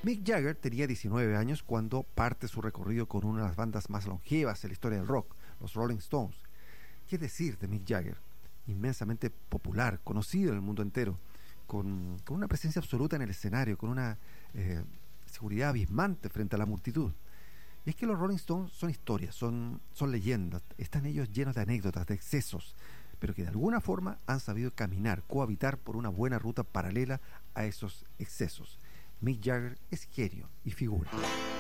Mick Jagger tenía 19 años cuando parte su recorrido con una de las bandas más longevas en la historia del rock, los Rolling Stones. ¿Qué decir de Mick Jagger? Inmensamente popular, conocido en el mundo entero, con una presencia absoluta en el escenario, con una seguridad abismante frente a la multitud. Y es que los Rolling Stones son historias, son leyendas, están ellos llenos de anécdotas, de excesos, pero que de alguna forma han sabido caminar, cohabitar por una buena ruta paralela a esos excesos. Mick Jagger es genio y figura.